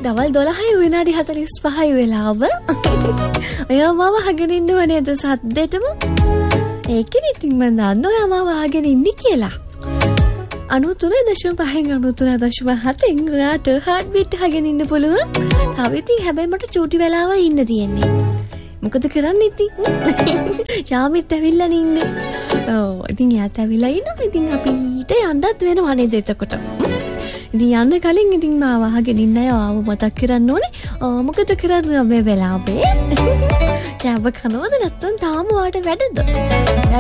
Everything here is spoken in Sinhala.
දවල් 12යි විනාඩි 45යි වෙලාව. ඔයා මාව අහගෙන ඉන්නව නේද සද්දෙටම? ඒකෙන් ඉතින් මම දන්නවා ඔයා මාව අහගෙන ඉන්නේ කියලා. 93.5 93.7 ඔයාට හાર્ට් බීට් අහගෙන ඉන්න පුළුවන්. තව ඉතින් හැබැයි මට චූටි වෙලාවක් ඉන්න තියෙන්නේ. මොකද කරන්නේ ඉතින්? ශාමිත් ඇවිල්ලා ඉන්නේ. ඔව් ඉතින් යාත් ඇවිල්ලා ඉන්නවා. ඉතින් අපිට යන්නත් වෙනවා නේද එතකොට? ඉතින් යන්න කලින් ඉතින් මාව අහගෙන ඉන්න අය ආව මතක් කරන්න ඕනේ. මොකද කරන්නේ මේ වෙලාවේ? කෑම කනවද නැත්නම් තාම වාට වැඩද?